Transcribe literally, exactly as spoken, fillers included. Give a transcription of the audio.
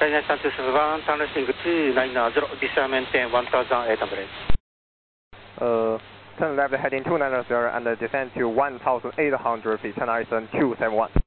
China San two seven one, tunnel to nine zero, descent maintain one thousand eight hundred. Uh, turn left heading two nine zero and descend to one thousand eight hundred feet, China Eastern two seven one.